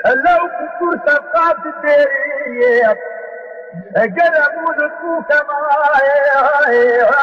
لو كنت فقد الدير اجل امود كوكا معايا